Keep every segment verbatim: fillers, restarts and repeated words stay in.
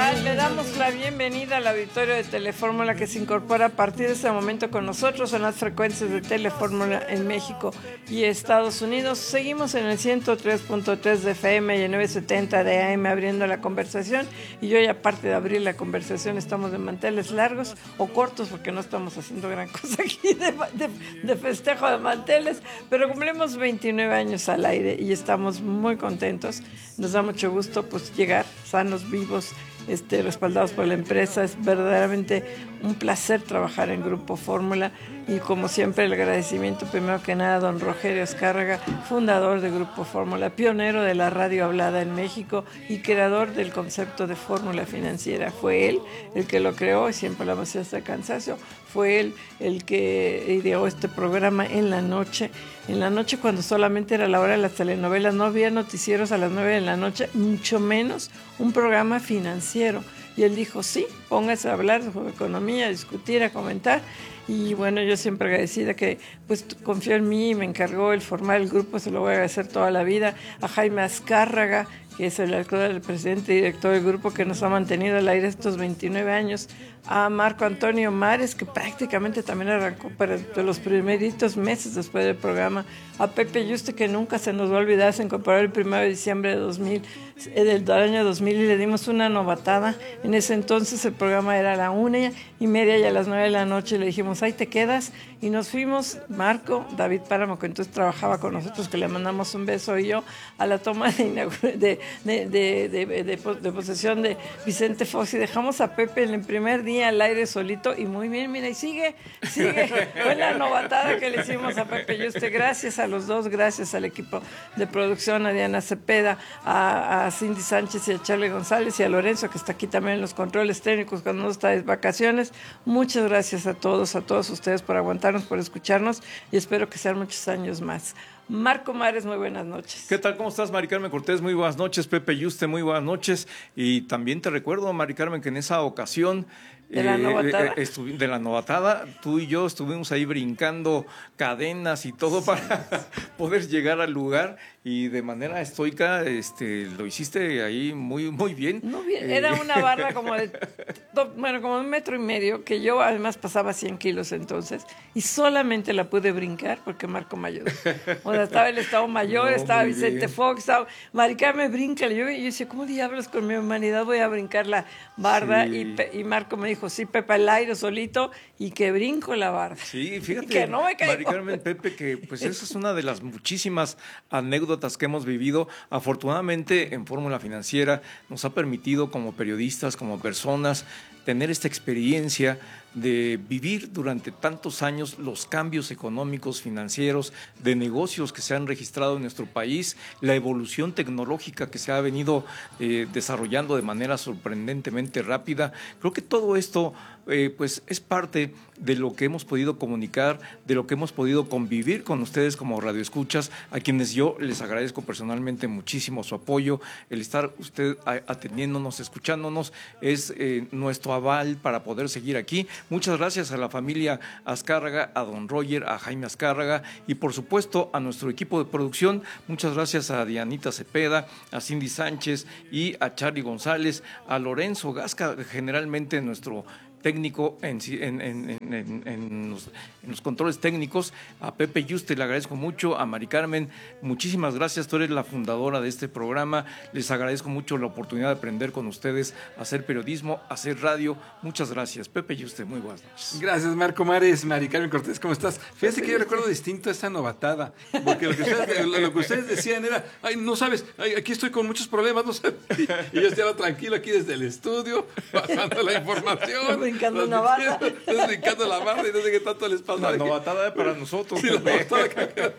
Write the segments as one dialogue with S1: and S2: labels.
S1: tal? Le damos la bienvenida al auditorio de Telefórmula que se incorpora a partir de este momento con nosotros en las frecuencias de Telefórmula en México y Estados Unidos. Seguimos en el ciento tres punto tres de F M y el novecientos setenta de A M abriendo la conversación, y hoy, aparte de abrir la conversación, estamos de manteles largos o cortos porque no estamos haciendo gran cosa aquí de, de, de festejo de manteles, pero cumplimos veintinueve años al aire y estamos muy contentos. Nos da mucho gusto pues llegar sanos, vivos, este, respaldados por la empresa. Es verdaderamente un placer trabajar en Grupo Fórmula, y como siempre el agradecimiento primero que nada a don Rogelio Azcárraga, fundador de Grupo Fórmula, pionero de la radio hablada en México y creador del concepto de fórmula financiera. Fue él el que lo creó, y siempre lo hemos hasta cansancio. Fue él el que ideó este programa en la noche, en la noche cuando solamente era la hora de las telenovelas, no había noticieros a las nueve de la noche, mucho menos un programa financiero. Y él dijo, sí, póngase a hablar de economía, a discutir, a comentar. Y bueno, yo siempre agradecida que pues confió en mí y me encargó el formar el grupo, se lo voy a agradecer toda la vida. A Jaime Azcárraga, que es el actual el presidente y director del grupo, que nos ha mantenido al aire estos veintinueve años. A Marco Antonio Mares, que prácticamente también arrancó para de los primeritos meses después del programa. A Pepe Yuste, que nunca se nos va a olvidar, se incorporó el primero de diciembre de dos mil, del año dos mil, y le dimos una novatada. En ese entonces el programa era a la una y media y a las nueve de la noche le dijimos, ahí te quedas, y nos fuimos, Marco, David Páramo, que entonces trabajaba con nosotros, que le mandamos un beso, y yo, a la toma de, de, de, de, de, de, de posesión de Vicente Fox, y dejamos a Pepe en el primer día al aire solito, y muy bien, mira, y sigue, sigue, fue la novatada que le hicimos a Pepe Yuste. Gracias a los dos, gracias al equipo de producción, a Diana Cepeda, a, a Cindy Sánchez y a Charlie González, y a Lorenzo, que está aquí también en los controles técnicos cuando no está de vacaciones. Muchas gracias a todos, a todos ustedes por aguantarnos, por escucharnos, y espero que sean muchos años más. Marco Mares, muy buenas noches.
S2: ¿Qué tal? ¿Cómo estás, Mari Carmen Cortés? Muy buenas noches. Pepe Yuste, muy buenas noches. Y también te recuerdo, Mari Carmen, que en esa ocasión
S1: de la novatada,
S2: eh, eh, de la novatada, tú y yo estuvimos ahí brincando cadenas y todo para poder llegar al lugar, y de manera estoica este, lo hiciste ahí muy, muy bien.
S1: Muy bien. Era una barra como de, bueno, como de un metro y medio, que yo además pasaba cien kilos entonces, y solamente la pude brincar porque Marco me ayudó. O sea, estaba el Estado Mayor, no, estaba Vicente bien. Fox, estaba Mari Carmen, bríncale. Yo, yo decía, ¿cómo diablos con mi humanidad voy a brincar la barda? Sí. Y, y Marco me dijo, sí, Pepe, al aire solito, y que brinco la barda.
S2: Sí, fíjate,
S1: que no me caigo.
S2: Mari Carmen, Pepe, que pues esa es una de las muchísimas anécdotas que hemos vivido. Afortunadamente, en Fórmula Financiera nos ha permitido, como periodistas, como personas, tener esta experiencia de vivir durante tantos años los cambios económicos, financieros, de negocios que se han registrado en nuestro país, la evolución tecnológica que se ha venido eh, desarrollando de manera sorprendentemente rápida. Creo que todo esto eh, pues es parte de lo que hemos podido comunicar, de lo que hemos podido convivir con ustedes como radioescuchas, a quienes yo les agradezco personalmente muchísimo su apoyo. El estar usted atendiéndonos, escuchándonos, es eh, nuestro aval para poder seguir aquí. Muchas gracias a la familia Azcárraga, a don Roger, a Jaime Azcárraga, y por supuesto a nuestro equipo de producción. Muchas gracias a Dianita Cepeda, a Cindy Sánchez y a Charlie González, a Lorenzo Gasca, generalmente nuestro técnico en, en, en, en, en, los, en los controles técnicos, a Pepe Yuste le agradezco mucho, a Mari Carmen, muchísimas gracias, tú eres la fundadora de este programa, les agradezco mucho la oportunidad de aprender con ustedes, a hacer periodismo, a hacer radio, muchas gracias. Pepe Yuste, muy buenas noches.
S3: Gracias, Marco Mares. Mari Carmen Cortés, ¿cómo estás? Fíjate que yo recuerdo distinto esta novatada, porque lo que ustedes, lo que ustedes decían era, ay, no sabes, ay, aquí estoy con muchos problemas, no sabes, y yo estaba tranquilo aquí desde el estudio, pasando la información,
S1: brincando una barra.
S3: Estás brincando la barra y no sé qué tanto les pasa.
S2: La novatada para nosotros.
S3: Sí, la novatada que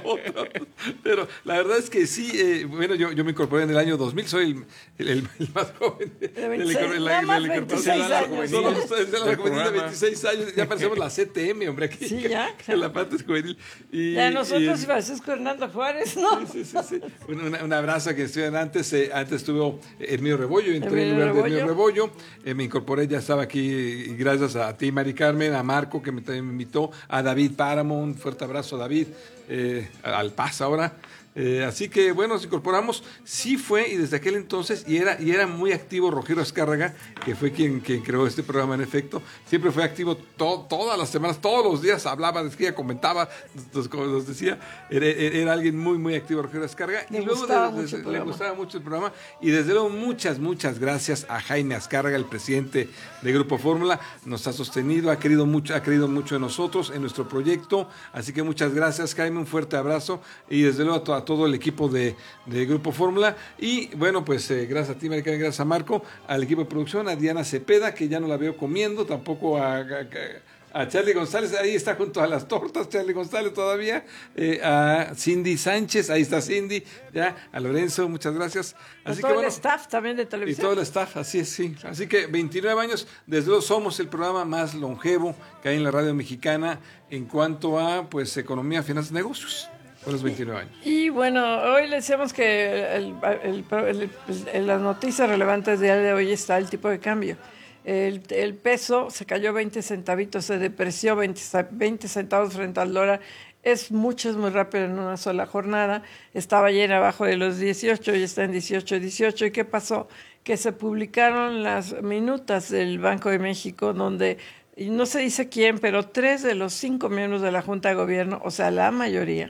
S3: Pero la verdad es que sí, eh, bueno, yo, yo me incorporé en el año dos mil, soy el, el, el, el más joven de, de
S1: veintiséis, la, la, la incorporación.
S3: Somos ustedes de la juvenil de veintiséis años, ya parecemos la C T M, hombre, aquí.
S1: Sí, ya.
S3: En la parte juvenil. Y,
S1: ya nosotros y,
S3: y
S1: Francisco Hernando Juárez, ¿no?
S3: Sí, sí, sí. sí. Un, un abrazo que estuvieron antes, eh, antes estuvo Hermío Rebollo, entré en lugar Rebollo. de Hermío Rebollo, eh, me incorporé, ya estaba aquí, y gracias a ti, Mari Carmen, a Marco, que me, también me invitó, a David Páramo, un fuerte abrazo a David, eh, al Paz ahora, Eh, así que bueno, nos incorporamos, sí fue y desde aquel entonces, y era y era muy activo Rogelio Azcárraga, que fue quien, quien creó este programa en efecto, siempre fue activo to, todas las semanas, todos los días hablaba, decía, comentaba, nos, nos decía, era, era alguien muy muy activo Rogelio Azcárraga,
S1: Le
S3: y luego
S1: gustaba
S3: de, de,
S1: mucho el
S3: le
S1: programa.
S3: gustaba mucho el programa, y desde luego muchas, muchas gracias a Jaime Azcárraga, el presidente de Grupo Fórmula, nos ha sostenido, ha querido mucho, ha creído mucho en nosotros, en nuestro proyecto, así que muchas gracias Jaime, un fuerte abrazo, y desde luego a, to, a todo el equipo de De, de Grupo Fórmula, y bueno, pues eh, gracias a ti, Maricarmen, gracias a Marco, al equipo de producción, a Diana Cepeda, que ya no la veo comiendo, tampoco a, a, a Charlie González, ahí está junto a las tortas, Charlie González todavía, eh, a Cindy Sánchez, ahí está Cindy, ya, a Lorenzo, muchas gracias. Así
S1: a todo
S3: que bueno,
S1: el staff también de
S3: y
S1: televisión.
S3: todo el staff, así es, sí. Así que veintinueve años, desde luego somos el programa más longevo que hay en la radio mexicana en cuanto a pues economía, finanzas, negocios. Con los veintinueve años.
S1: Y bueno, hoy le decíamos que el, el, el, el, las noticias relevantes del día de hoy está el tipo de cambio. El, el peso se cayó veinte centavitos, se depreció veinte, veinte centavos frente al dólar. Es mucho, es muy rápido en una sola jornada. Estaba ayer abajo de los dieciocho y está en dieciocho, dieciocho. ¿Y qué pasó? Que se publicaron las minutas del Banco de México donde, y no se dice quién, pero tres de los cinco miembros de la Junta de Gobierno, o sea, la mayoría,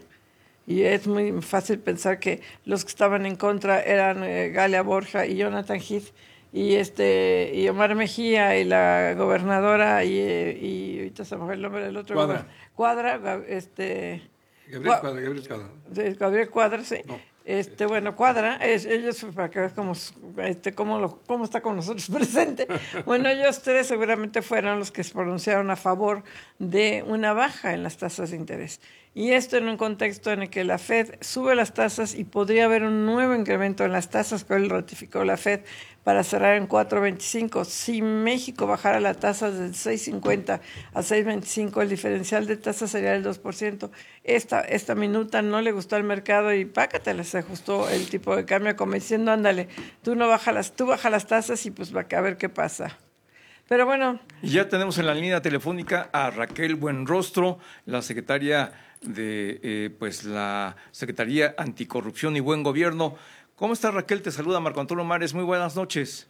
S1: y es muy fácil pensar que los que estaban en contra eran eh, Galia Borja y Jonathan Heath y este y Omar Mejía y la gobernadora y, y ahorita se me fue el nombre del otro
S3: Cuadra,
S1: Cuadra este
S3: Gabriel Cuadra, Gabriel Cuadra.
S1: Gabriel Cuadra, sí.
S3: No.
S1: Este, bueno, Cuadra, es, ellos, para que veas cómo, este, cómo, lo, cómo está con nosotros presente. Bueno, ellos tres seguramente fueron los que se pronunciaron a favor de una baja en las tasas de interés. Y esto en un contexto en el que la Fed sube las tasas y podría haber un nuevo incremento en las tasas que hoy ratificó la Fed para cerrar en cuatro veinticinco. Si México bajara la tasa del seis cincuenta a seis veinticinco, el diferencial de tasa sería del dos por ciento. Esta, esta minuta no le gustó al mercado y pácatela, se ajustó el tipo de cambio como diciendo, ándale, tú no baja las, tú baja las tasas y pues va a ver qué pasa. Pero bueno.
S2: Ya tenemos en la línea telefónica a Raquel Buenrostro, la secretaria de eh, pues la Secretaría Anticorrupción y Buen Gobierno. ¿Cómo estás, Raquel? Te saluda Marco Antonio Mares. Muy buenas noches.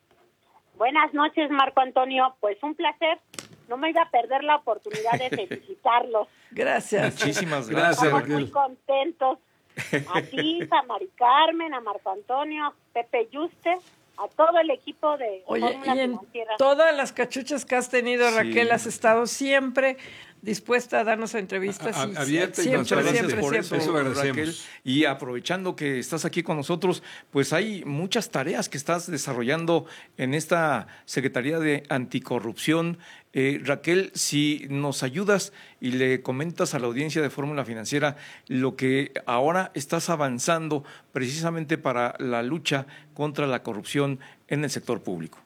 S4: Buenas noches, Marco Antonio. Pues un placer. No me iba a perder la oportunidad de felicitarlos.
S1: Gracias.
S2: Muchísimas gracias,
S4: Estamos
S2: Raquel.
S4: muy contentos. A ti, a Mari Carmen, a Marco Antonio, Pepe Yuste, a todo el equipo de
S1: Oye,
S4: Fórmula
S1: y en
S4: Financiera.
S1: todas las cachuchas que has tenido,
S2: Sí.
S1: Raquel, has estado siempre dispuesta a darnos entrevistas.
S3: A- a-
S1: y
S3: abierta y
S1: siempre,
S2: Muchas gracias
S1: siempre,
S2: por
S1: siempre.
S2: eso,
S3: Eso lo agradecemos.
S2: Raquel. Y aprovechando que estás aquí con nosotros, pues hay muchas tareas que estás desarrollando en esta Secretaría de Anticorrupción. Eh, Raquel, si nos ayudas y le comentas a la audiencia de Fórmula Financiera lo que ahora estás avanzando precisamente para la lucha contra la corrupción en el sector público.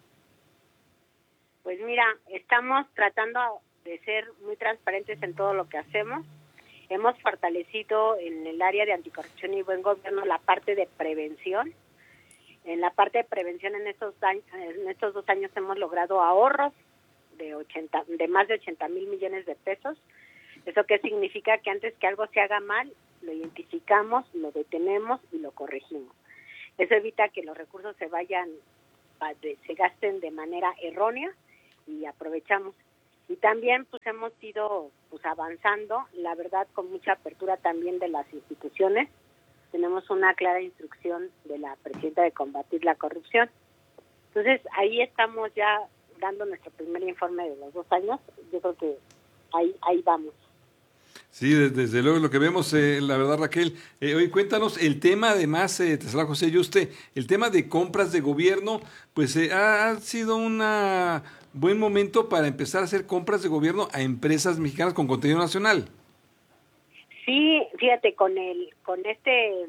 S4: Pues mira, estamos tratando de ser muy transparentes en todo lo que hacemos. Hemos fortalecido en el área de anticorrupción y buen gobierno la parte de prevención. En la parte de prevención en estos años, en estos dos años hemos logrado ahorros de ochenta, de más de ochenta mil millones de pesos. ¿Eso qué significa? Que antes que algo se haga mal, lo identificamos, lo detenemos y lo corregimos. Eso evita que los recursos se vayan, se gasten de manera errónea y aprovechamos. Y también pues hemos ido pues avanzando, la verdad con mucha apertura también de las instituciones. Tenemos una clara instrucción de la presidenta de combatir la corrupción. Entonces ahí estamos ya dando nuestro primer informe de los dos años. Yo creo que ahí ahí vamos.
S3: Sí, desde, desde luego lo que vemos, eh, la verdad, Raquel. Eh, hoy cuéntanos el tema, además, eh, te saluda José Yuste, el tema de compras de gobierno, pues eh, ha, ha sido un buen momento para empezar a hacer compras de gobierno a empresas mexicanas con contenido nacional.
S4: Sí, fíjate, con el con este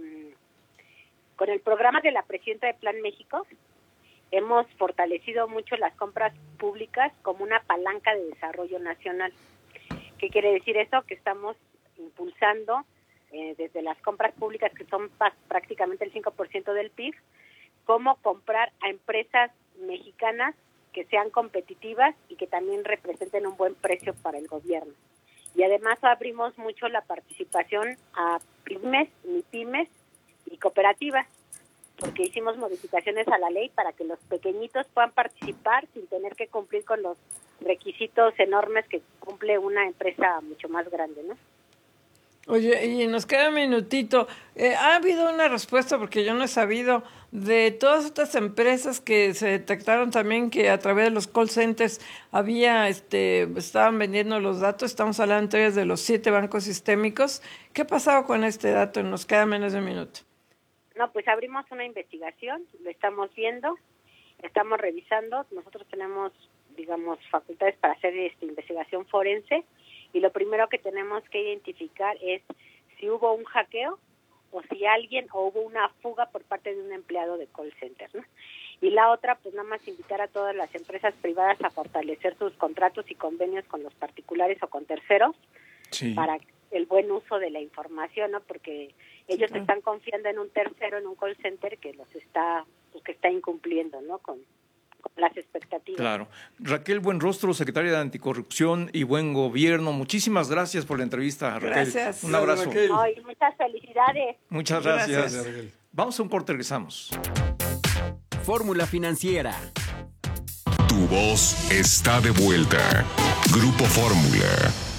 S4: con el programa de la presidenta de Plan México hemos fortalecido mucho las compras públicas como una palanca de desarrollo nacional. ¿Qué quiere decir eso? Que estamos impulsando eh, desde las compras públicas, que son pa- prácticamente el cinco por ciento del P I B, cómo comprar a empresas mexicanas que sean competitivas y que también representen un buen precio para el gobierno. Y además abrimos mucho la participación a pymes, MIPYMES y cooperativas, porque hicimos modificaciones a la ley para que los pequeñitos puedan participar sin tener que cumplir con los requisitos enormes que cumple una empresa mucho más grande, ¿no?
S1: Oye, y nos queda un minutito. Eh, ¿Ha habido una respuesta, porque yo no he sabido, de todas estas empresas que se detectaron también que a través de los call centers había, este, estaban vendiendo los datos? Estamos hablando entonces de los siete bancos sistémicos. ¿Qué ha pasado con este dato? Nos queda menos de un minuto.
S4: No, pues abrimos una investigación, lo estamos viendo, estamos revisando. Nosotros tenemos, digamos, facultades para hacer esta investigación forense. Y lo primero que tenemos que identificar es si hubo un hackeo o si alguien o hubo una fuga por parte de un empleado de call center, ¿no? Y la otra, pues nada más invitar a todas las empresas privadas a fortalecer sus contratos y convenios con los particulares o con terceros, sí, para el buen uso de la información, ¿no? Porque ellos sí, están confiando en un tercero, en un call center que los está, pues, que está incumpliendo, ¿no? Con las expectativas.
S2: Claro. Raquel Buenrostro, secretaria de Anticorrupción y Buen Gobierno, muchísimas gracias por la entrevista, Raquel.
S1: Gracias.
S2: Un abrazo.
S3: Raquel.
S4: Ay, muchas felicidades.
S2: Muchas gracias.
S1: Gracias.
S3: Raquel.
S2: Vamos a un corte, regresamos.
S5: Fórmula Financiera.
S6: Tu voz está de vuelta. Grupo Fórmula.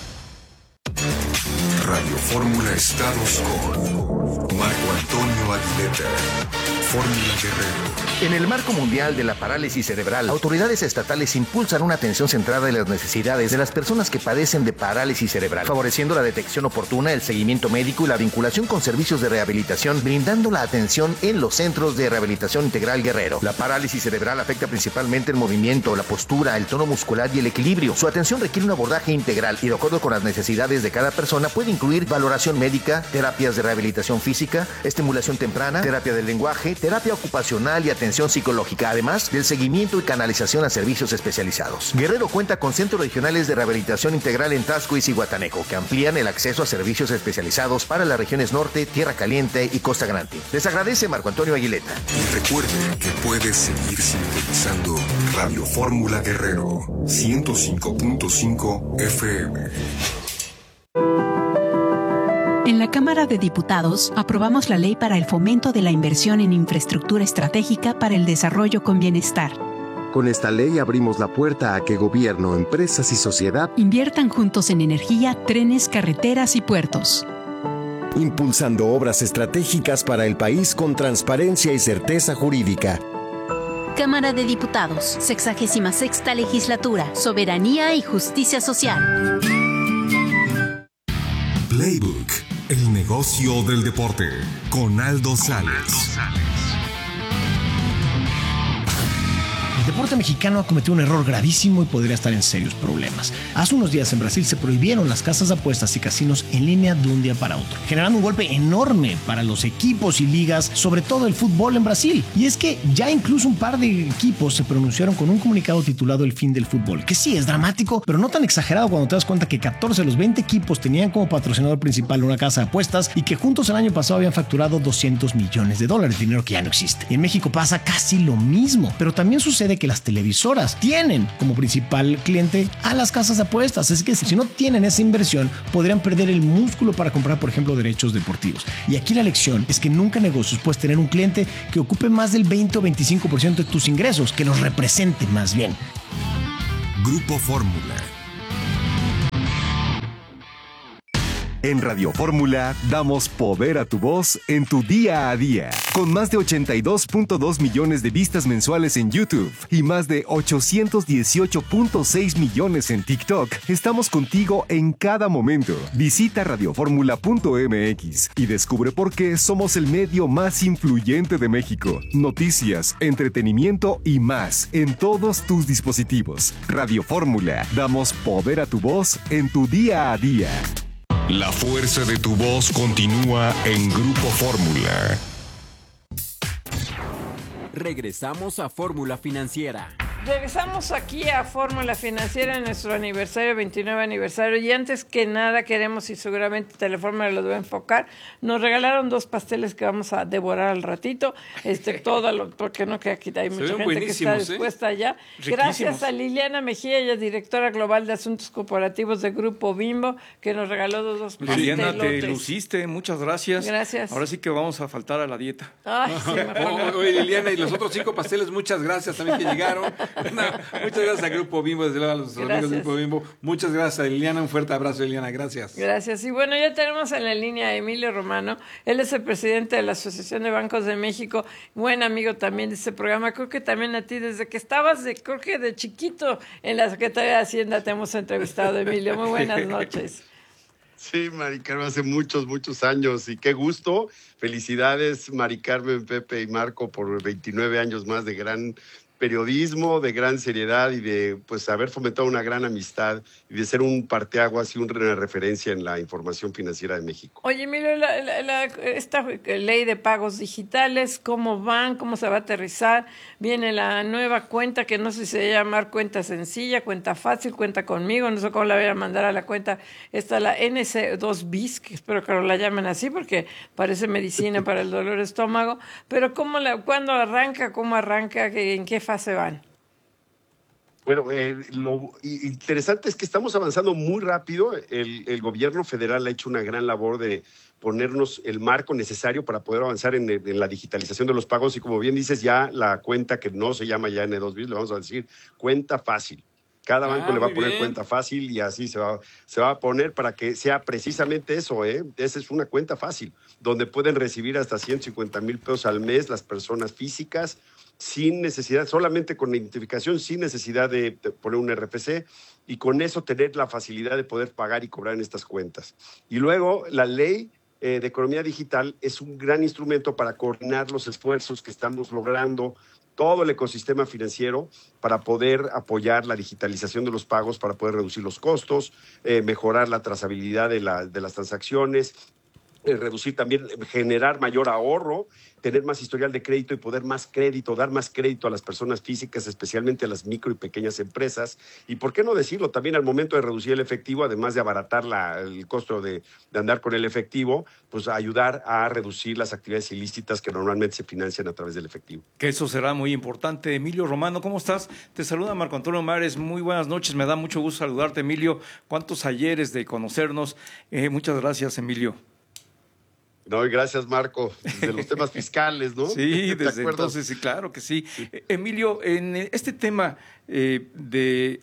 S6: Radio Fórmula Estados con Marco Antonio Aguileta. Fórmula Guerrero.
S7: En el marco mundial de la parálisis cerebral, autoridades estatales impulsan una atención centrada en las necesidades de las personas que padecen de parálisis cerebral, favoreciendo la detección oportuna, el seguimiento médico y la vinculación con servicios de rehabilitación, brindando la atención en los centros de rehabilitación integral Guerrero. La parálisis cerebral afecta principalmente el movimiento, la postura, el tono muscular y el equilibrio. Su atención requiere un abordaje integral y, de acuerdo con las necesidades de cada persona, puede incluir valoración médica, terapias de rehabilitación física, estimulación temprana, terapia del lenguaje, terapia ocupacional y atención psicológica, además del seguimiento y canalización a servicios especializados. Guerrero cuenta con centros regionales de rehabilitación integral en Taxco y Zihuatanejo, que amplían el acceso a servicios especializados para las regiones Norte, Tierra Caliente y Costa Grande. Les agradece Marco Antonio Aguileta.
S6: Y recuerde que puedes seguir sintonizando Radio Fórmula Guerrero ciento cinco punto cinco F M.
S8: En la Cámara de Diputados aprobamos la Ley para el Fomento de la Inversión en Infraestructura Estratégica para el Desarrollo con Bienestar.
S9: Con esta ley abrimos la puerta a que gobierno, empresas y sociedad
S8: inviertan juntos en energía, trenes, carreteras y puertos,
S9: impulsando obras estratégicas para el país con transparencia y certeza jurídica.
S10: Cámara de Diputados, sexagésima sexta Legislatura, Soberanía y Justicia Social.
S6: Playbook, el negocio del deporte, con Aldo Sales.
S11: El deporte mexicano ha cometido un error gravísimo y podría estar en serios problemas. Hace unos días en Brasil se prohibieron las casas de apuestas y casinos en línea de un día para otro, generando un golpe enorme para los equipos y ligas, sobre todo el fútbol en Brasil. Y es que ya incluso un par de equipos se pronunciaron con un comunicado titulado El fin del fútbol, que sí es dramático, pero no tan exagerado cuando te das cuenta que catorce de los veinte equipos tenían como patrocinador principal una casa de apuestas y que juntos el año pasado habían facturado doscientos millones de dólares, dinero que ya no existe. Y en México pasa casi lo mismo, pero también sucede que las televisoras tienen como principal cliente a las casas de apuestas, así que si no tienen esa inversión podrían perder el músculo para comprar, por ejemplo, derechos deportivos. Y aquí la lección es que nunca en negocios puedes tener un cliente que ocupe más del veinte o veinticinco por ciento de tus ingresos, que los represente más bien.
S6: Grupo Fórmula.
S9: En Radio Fórmula damos poder a tu voz en tu día a día. Con más de ochenta y dos punto dos millones de vistas mensuales en YouTube y más de ochocientos dieciocho punto seis millones en TikTok, estamos contigo en cada momento. Visita radioformula punto m x y descubre por qué somos el medio más influyente de México. Noticias, entretenimiento y más en todos tus dispositivos. Radio Fórmula, damos poder a tu voz en tu día a día.
S6: La fuerza de tu voz continúa en Grupo Fórmula.
S5: Regresamos a Fórmula Financiera.
S1: Regresamos aquí a Fórmula Financiera en nuestro aniversario, veintinueve aniversario, y antes que nada queremos, y seguramente Telefórmula los va a enfocar, nos regalaron dos pasteles que vamos a devorar al ratito, este, todo lo, porque no que aquí hay mucha gente que está dispuesta ¿eh? ya. Gracias a Liliana Mejía, ella es directora global de Asuntos Corporativos de Grupo Bimbo, que nos regaló dos, dos pasteles.
S2: Liliana, te luciste, muchas gracias.
S1: Gracias.
S2: Ahora sí que vamos a faltar a la dieta.
S1: Ay, sí,
S3: oh, oye, Liliana, y los otros cinco pasteles, muchas gracias también que llegaron. No, muchas gracias al Grupo Bimbo, desde luego a los gracias. amigos del Grupo Bimbo. Muchas gracias a Liliana, un fuerte abrazo, Liliana, gracias.
S1: Gracias. Y bueno, ya tenemos en la línea a Emilio Romano. Él es el presidente de la Asociación de Bancos de México, buen amigo también de este programa. Creo que también a ti, desde que estabas, de, creo que de chiquito en la Secretaría de Hacienda te hemos entrevistado, Emilio. Muy buenas noches.
S12: Sí, Mari Carmen, hace muchos, muchos años y qué gusto. Felicidades, Mari Carmen, Pepe y Marco, por veintinueve años más de gran periodismo, de gran seriedad y de pues haber fomentado una gran amistad y de ser un parteaguas y una referencia en la información financiera de México.
S1: Oye, Emilio, la, la, la, esta ley de pagos digitales, ¿cómo van? ¿Cómo se va a aterrizar? Viene la nueva cuenta que no sé si se va a llamar cuenta sencilla, cuenta fácil, cuenta conmigo, no sé cómo la voy a mandar a la cuenta. Está la N C dos bis, que espero que la llamen así porque parece medicina para el dolor de estómago, pero ¿cómo la, ¿cuándo arranca? ¿Cómo arranca? ¿En qué fase van?
S12: Bueno, eh, lo interesante es que estamos avanzando muy rápido. El, el gobierno federal ha hecho una gran labor de ponernos el marco necesario para poder avanzar en, en la digitalización de los pagos y como bien dices, ya la cuenta que no se llama ya N dos bis, le vamos a decir cuenta fácil. Cada banco ah, le va a poner bien. Cuenta fácil y así se va, se va a poner para que sea precisamente eso, ¿eh? Esa es una cuenta fácil, donde pueden recibir hasta ciento cincuenta mil pesos al mes las personas físicas, sin necesidad, solamente con la identificación, sin necesidad de, de poner un R F C y con eso tener la facilidad de poder pagar y cobrar en estas cuentas. Y luego la ley eh, de economía digital es un gran instrumento para coordinar los esfuerzos que estamos logrando, todo el ecosistema financiero para poder apoyar la digitalización de los pagos, para poder reducir los costos, eh, mejorar la trazabilidad de, la, de las transacciones, eh, reducir también, generar mayor ahorro, tener más historial de crédito y poder más crédito, dar más crédito a las personas físicas, especialmente a las micro y pequeñas empresas. Y por qué no decirlo, también al momento de reducir el efectivo, además de abaratar la, el costo de, de andar con el efectivo, pues ayudar a reducir las actividades ilícitas que normalmente se financian a través del efectivo.
S2: Que eso será muy importante. Emilio Romano, ¿cómo estás? Te saluda Marco Antonio Mares, muy buenas noches, me da mucho gusto saludarte, Emilio. ¿Cuántos ayeres de conocernos? Eh, muchas gracias, Emilio.
S12: No, y gracias, Marco, de los temas fiscales, ¿no?
S2: Sí, desde entonces, sí, claro que sí. sí. Emilio, en este tema eh, del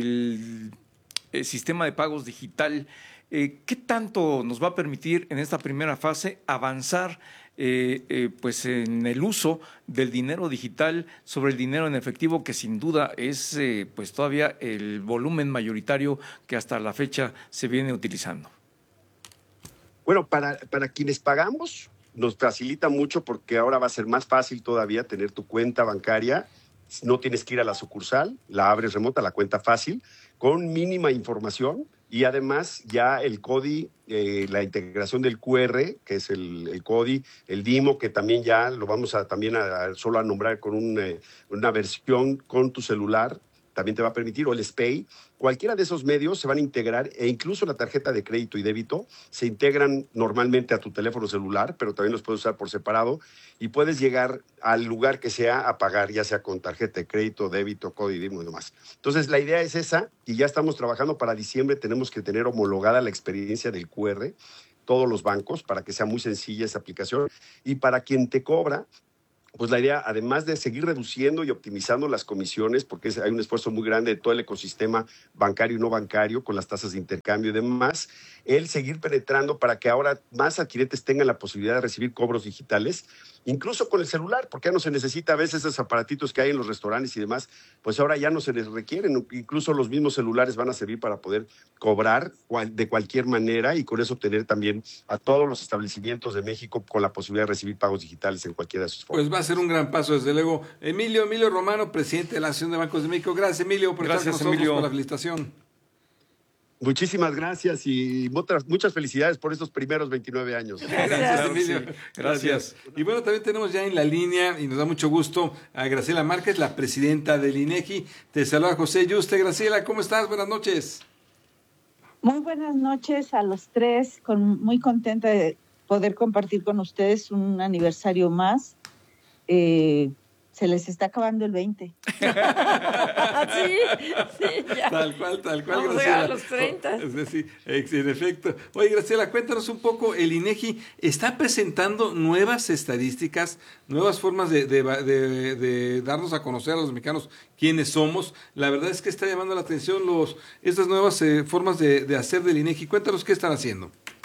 S2: de el sistema de pagos digital, eh, ¿qué tanto nos va a permitir en esta primera fase avanzar eh, eh, pues en el uso del dinero digital sobre el dinero en efectivo, que sin duda es eh, pues todavía el volumen mayoritario que hasta la fecha se viene utilizando?
S12: Bueno, para, para quienes pagamos nos facilita mucho porque ahora va a ser más fácil todavía tener tu cuenta bancaria. No tienes que ir a la sucursal, la abres remota, la cuenta fácil, con mínima información y además ya el C O D I, eh, la integración del Q R, que es el, el C O D I, el DIMO, que también ya lo vamos a también a, a solo a nombrar con un, eh, una versión con tu celular, también te va a permitir, o el S P A Y. Cualquiera de esos medios se van a integrar e incluso la tarjeta de crédito y débito se integran normalmente a tu teléfono celular, pero también los puedes usar por separado y puedes llegar al lugar que sea a pagar, ya sea con tarjeta de crédito, débito, C O D I, DIMO y demás. Entonces la idea es esa y ya estamos trabajando para diciembre, tenemos que tener homologada la experiencia del Q R, todos los bancos, para que sea muy sencilla esa aplicación y para quien te cobra, pues la idea, además de seguir reduciendo y optimizando las comisiones, porque es, hay un esfuerzo muy grande de todo el ecosistema bancario y no bancario, con las tasas de intercambio y demás, el seguir penetrando para que ahora más adquirentes tengan la posibilidad de recibir cobros digitales, incluso con el celular, porque ya no se necesita a veces esos aparatitos que hay en los restaurantes y demás, pues ahora ya no se les requieren, incluso los mismos celulares van a servir para poder cobrar de cualquier manera y con eso tener también a todos los establecimientos de México con la posibilidad de recibir pagos digitales en cualquiera de sus formas.
S3: Pues va a ser un gran paso, desde luego. Emilio, Emilio Romano, presidente de la Asociación de Bancos de México. Gracias, Emilio, por
S2: Gracias,
S3: estar con nosotros,
S2: Emilio.
S3: por la felicitación.
S12: Muchísimas gracias y muchas, muchas felicidades por estos primeros veintinueve años.
S3: Gracias, Emilio.
S2: Sí, gracias.
S3: Gracias. Y bueno, también tenemos ya en la línea, y nos da mucho gusto, a Graciela Márquez, la presidenta del INEGI. Te saluda José Yuste. Graciela, ¿cómo estás? Buenas noches.
S13: Muy buenas noches a los tres. Con, muy contenta de poder compartir con ustedes un aniversario más. Eh, Se les está acabando el veinte.
S1: sí, sí, ya.
S3: Tal cual, tal cual,
S1: Vamos
S3: Graciela.
S1: a llegar a los treinta.
S3: Sí, en efecto. Oye, Graciela, cuéntanos un poco, el INEGI está presentando nuevas estadísticas, nuevas formas de, de, de, de darnos a conocer a los mexicanos quiénes somos. La verdad es que está llamando la atención los estas nuevas eh, formas de, de hacer del INEGI. Cuéntanos qué están haciendo.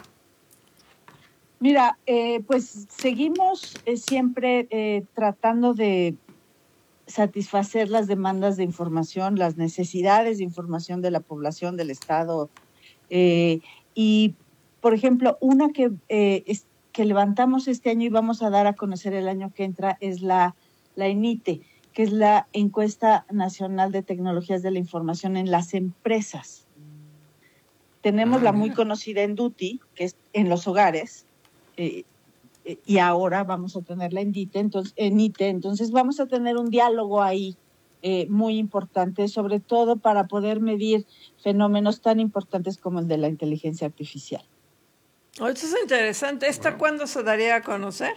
S13: Mira, eh, pues seguimos eh, siempre eh, tratando de satisfacer las demandas de información, las necesidades de información de la población del Estado. Eh, y, por ejemplo, una que, eh, es, que levantamos este año y vamos a dar a conocer el año que entra es la, la ENITE, que es la Encuesta Nacional de Tecnologías de la Información en las Empresas. Tenemos ah, la muy conocida ENDUTI, que es en los hogares, Eh, eh, y ahora vamos a tener la ENITE, entonces, ENITE, entonces vamos a tener un diálogo ahí eh, muy importante, sobre todo para poder medir fenómenos tan importantes como el de la inteligencia artificial.
S1: Oh, esto es interesante. ¿Esta wow. cuándo se daría a conocer?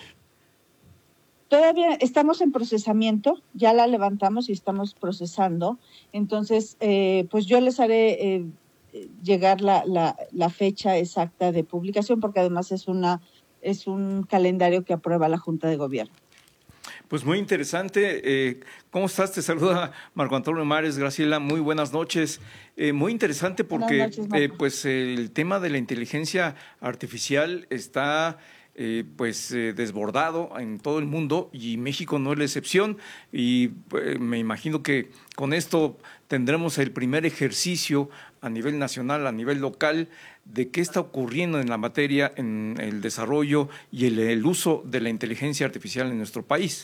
S13: Todavía estamos en procesamiento, ya la levantamos y estamos procesando, entonces eh, pues yo les haré eh, llegar la, la, la fecha exacta de publicación, porque además es una es un calendario que aprueba la Junta de Gobierno.
S2: Pues muy interesante. Eh, ¿Cómo estás? Te saluda Marco Antonio Mares. Graciela, muy buenas noches. Eh, muy interesante porque noches, eh, pues el tema de la inteligencia artificial está eh, pues eh, desbordado en todo el mundo y México no es la excepción. Y eh, me imagino que con esto tendremos el primer ejercicio a nivel nacional, a nivel local, de qué está ocurriendo en la materia, en el desarrollo y el, el uso de la inteligencia artificial en nuestro país.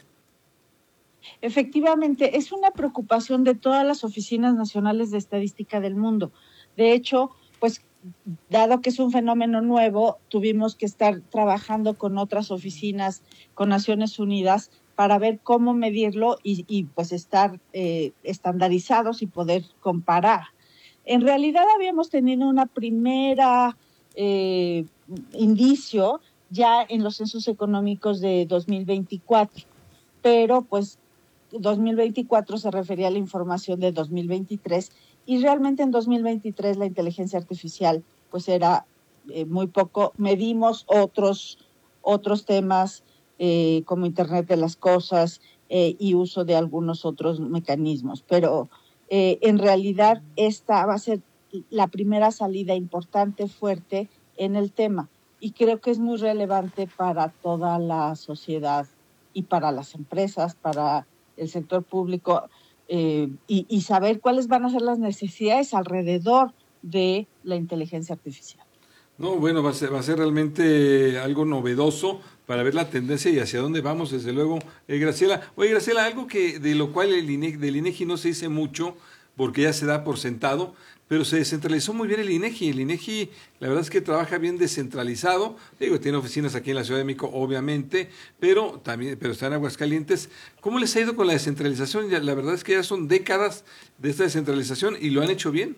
S13: Efectivamente, es una preocupación de todas las oficinas nacionales de estadística del mundo. De hecho, pues, dado que es un fenómeno nuevo, tuvimos que estar trabajando con otras oficinas, con Naciones Unidas, para ver cómo medirlo y, y pues estar eh, estandarizados y poder comparar. En realidad habíamos tenido una primera eh, indicio ya en los censos económicos de dos mil veinticuatro, pero pues dos mil veinticuatro se refería a la información de dos mil veintitrés y realmente en dos mil veintitrés la inteligencia artificial pues era eh, muy poco. Medimos otros, otros temas eh, como Internet de las Cosas eh, y uso de algunos otros mecanismos, pero Eh, en realidad esta va a ser la primera salida importante, fuerte en el tema y creo que es muy relevante para toda la sociedad y para las empresas, para el sector público eh, y, y saber cuáles van a ser las necesidades alrededor de la inteligencia artificial.
S3: No, bueno, va a ser, va a ser realmente algo novedoso para ver la tendencia y hacia dónde vamos, desde luego. Eh, Graciela, oye, Graciela, algo que de lo cual el INEGI, del INEGI no se dice mucho, porque ya se da por sentado, pero se descentralizó muy bien el INEGI. El INEGI, la verdad es que trabaja bien descentralizado. Digo, tiene oficinas aquí en la Ciudad de México, obviamente, pero también, pero está en Aguascalientes. ¿Cómo les ha ido con la descentralización? Ya, la verdad es que ya son décadas de esta descentralización y lo han hecho bien.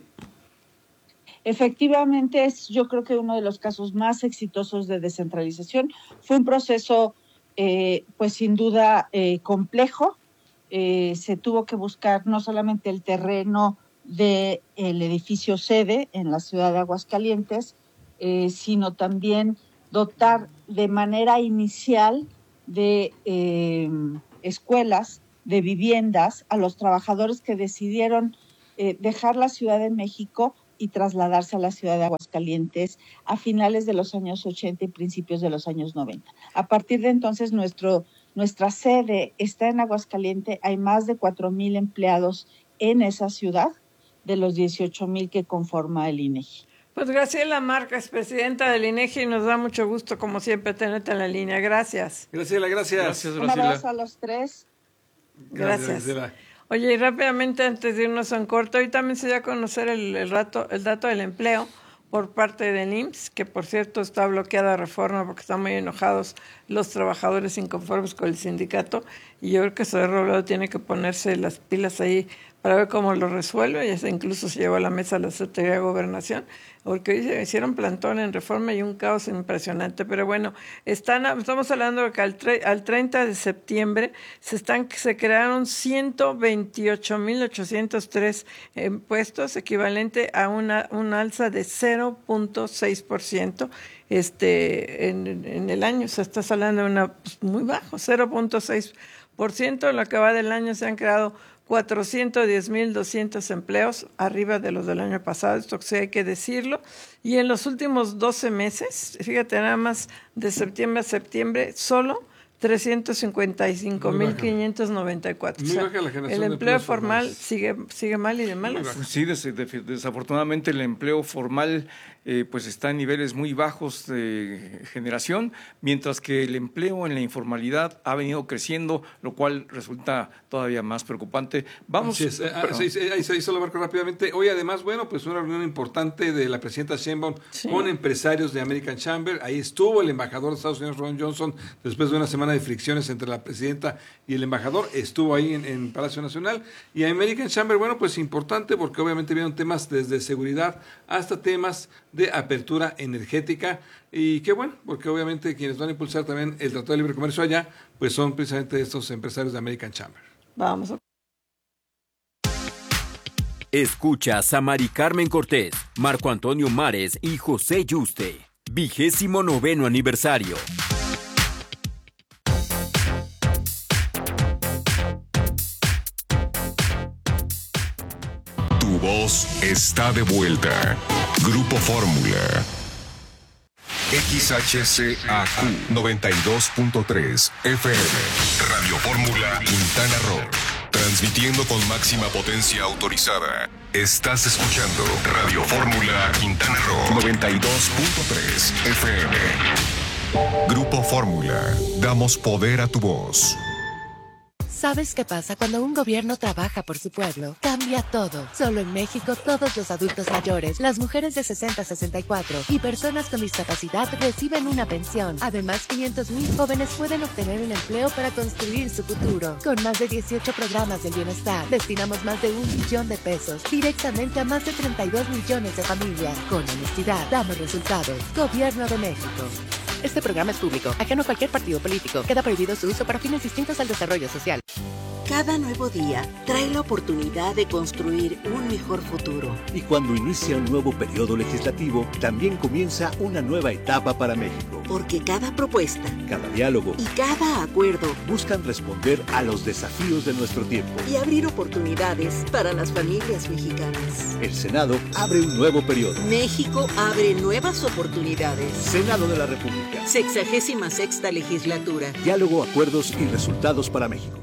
S13: Efectivamente, es yo creo que uno de los casos más exitosos de descentralización. Fue un proceso, eh, pues sin duda, eh, complejo. Eh, se tuvo que buscar no solamente el terreno del edificio sede en la ciudad de Aguascalientes, eh, sino también dotar de manera inicial de eh, escuelas, de viviendas a los trabajadores que decidieron eh, dejar la Ciudad de México y trasladarse a la ciudad de Aguascalientes a finales de los años ochenta y principios de los años noventa. A partir de entonces, nuestro, nuestra sede está en Aguascalientes. Hay más de cuatro mil empleados en esa ciudad, de los dieciocho mil que conforma el INEGI.
S1: Pues Graciela Márquez, presidenta del INEGI, nos da mucho gusto, como siempre, tenerte en la línea. Gracias.
S3: Graciela, gracias.
S2: Gracias,
S13: Graciela. Un abrazo a los tres.
S1: Gracias. Gracias. Oye, y rápidamente antes de irnos a un corto, hoy también se dio a conocer el, el, rato, el dato del empleo por parte del I M S S, que por cierto está bloqueada la reforma porque están muy enojados los trabajadores inconformes con el sindicato, y yo creo que Zoé Robledo tiene que ponerse las pilas ahí para ver cómo lo resuelve. Ya se incluso se llevó a la mesa la Secretaría de Gobernación, porque hoy se hicieron plantón en reforma y un caos impresionante. Pero bueno, están, estamos hablando de que al, tre, al treinta de septiembre se, están, se crearon ciento veintiocho mil ochocientos tres puestos, equivalente a una, una alza de cero punto seis por ciento este, en, en el año. Se está hablando de una pues, muy bajo, cero punto seis por ciento. En lo que va del año se han creado cuatrocientos diez mil doscientos empleos, arriba de los del año pasado, esto sí hay que decirlo. Y en los últimos doce meses, fíjate, nada más de septiembre a septiembre, solo trescientos cincuenta y cinco mil quinientos noventa y cuatro. O sea, el empleo formal sigue sigue mal y de malas.
S2: Sí, des, des, desafortunadamente el empleo formal eh, pues está en niveles muy bajos de generación, mientras que el empleo en la informalidad ha venido creciendo, lo cual resulta todavía más preocupante. Vamos.
S3: Es, eh, ahí se, se hizo lo marco rápidamente. Hoy además, bueno, pues una reunión importante de la presidenta Sheinbaum sí. con empresarios de American Chamber. Ahí estuvo el embajador de Estados Unidos, Ron Johnson, después de una semana de fricciones entre la presidenta y el embajador, estuvo ahí en, en Palacio Nacional. Y American Chamber, bueno, pues importante porque obviamente vieron temas desde seguridad hasta temas de apertura energética, y qué bueno, porque obviamente quienes van a impulsar también el Tratado de Libre Comercio allá, pues son precisamente estos empresarios de American Chamber.
S1: Vamos a...
S5: Escuchas a Mari Carmen Cortés, Marco Antonio Mares y José Yuste. Vigésimo noveno aniversario.
S6: Tu voz está de vuelta. Grupo Fórmula. X H C A Q noventa y dos punto tres F M. Radio Fórmula Quintana Roo. Transmitiendo con máxima potencia autorizada. Estás escuchando Radio Fórmula Quintana Roo noventa y dos punto tres F M. Grupo Fórmula. Damos poder a tu voz.
S14: ¿Sabes qué pasa cuando un gobierno trabaja por su pueblo? Cambia todo. Solo en México, todos los adultos mayores, las mujeres de sesenta a sesenta y cuatro y personas con discapacidad reciben una pensión. Además, quinientos mil jóvenes pueden obtener un empleo para construir su futuro. Con más de dieciocho programas del bienestar, destinamos más de un millón de pesos directamente a más de treinta y dos millones de familias. Con honestidad, damos resultados. Gobierno de México. Este programa es público, ajeno a cualquier partido político. Queda prohibido su uso para fines distintos al desarrollo social.
S15: Cada nuevo día trae la oportunidad de construir un mejor futuro.
S16: Y cuando inicia un nuevo periodo legislativo, también comienza una nueva etapa para México.
S15: Porque cada propuesta,
S16: cada diálogo
S15: y cada acuerdo
S16: buscan responder a los desafíos de nuestro tiempo
S15: y abrir oportunidades para las familias mexicanas.
S16: El Senado abre un nuevo periodo.
S15: México abre nuevas oportunidades.
S16: Senado de la República.
S15: Sexagésima sexta legislatura.
S16: Diálogo, acuerdos y resultados para México.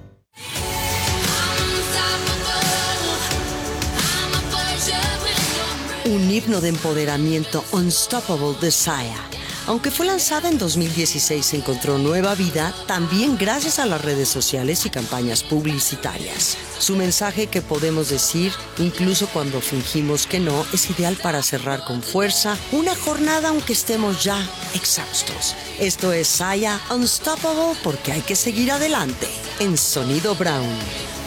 S17: Un himno de empoderamiento, Unstoppable de Saya. Aunque fue lanzada en dos mil dieciséis, encontró nueva vida también gracias a las redes sociales y campañas publicitarias. Su mensaje, que podemos decir, incluso cuando fingimos que no, es ideal para cerrar con fuerza una jornada aunque estemos ya exhaustos. Esto es Saya Unstoppable, porque hay que seguir adelante en Sonido Brown.